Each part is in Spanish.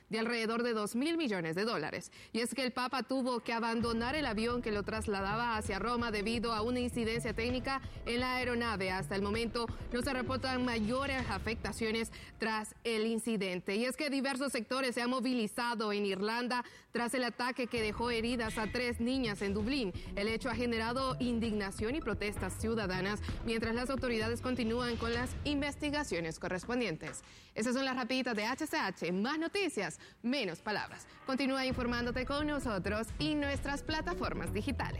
de alrededor de $2.000 millones. Y es que el Papa tuvo que abandonar el avión que lo trasladaba hacia Roma debido a una incidencia técnica en la aeronave. Hasta el momento no se reportan mayores afectaciones tras el incidente. Y es que diversos sectores se han movilizado en Irlanda tras el ataque que dejó heridas a 3 niñas en Dublín. El hecho ha generado indignación y protestas ciudadanas mientras las autoridades continúan con las investigaciones correspondientes. Esas son las rapiditas de HCH. Más noticias, menos palabras. Continúa informándote con nosotros y nuestras plataformas digitales.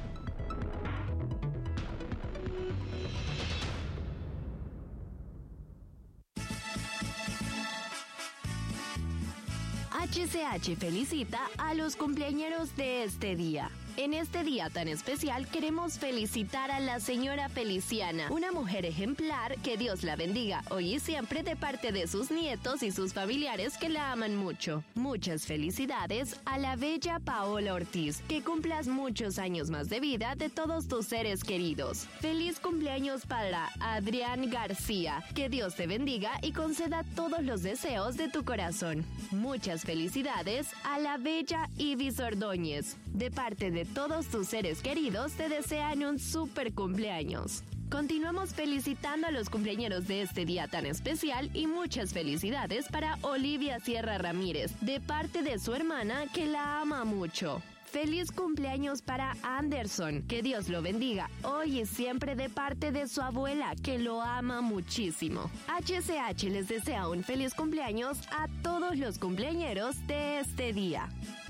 HCH felicita a los cumpleañeros de este día. En este día tan especial queremos felicitar a la señora Feliciana, una mujer ejemplar, que Dios la bendiga hoy y siempre de parte de sus nietos y sus familiares que la aman mucho. Muchas felicidades a la bella Paola Ortiz, que cumplas muchos años más de vida de todos tus seres queridos. Feliz cumpleaños para Adrián García, que Dios te bendiga y conceda todos los deseos de tu corazón. Muchas felicidades a la bella Ibis Ordóñez, de parte de todos tus seres queridos te desean un súper cumpleaños. Continuamos felicitando a los cumpleañeros de este día tan especial y muchas felicidades para Olivia Sierra Ramírez, de parte de su hermana que la ama mucho. Feliz cumpleaños para Anderson, que Dios lo bendiga hoy y siempre de parte de su abuela que lo ama muchísimo. HCH les desea un feliz cumpleaños a todos los cumpleañeros de este día.